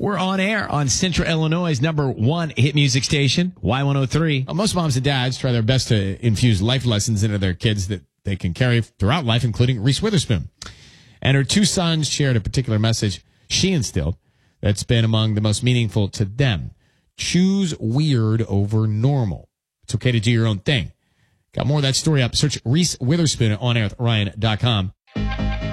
We're on air on Central Illinois' #1 hit music station, Y103. Most moms and dads try their best to infuse life lessons into their kids that they can carry throughout life, including Reese Witherspoon. And her two sons shared a particular message she instilled that's been among the most meaningful to them. Choose weird over normal. It's okay to do your own thing. Got more of that story up. Search Reese Witherspoon on air with Ryan.com.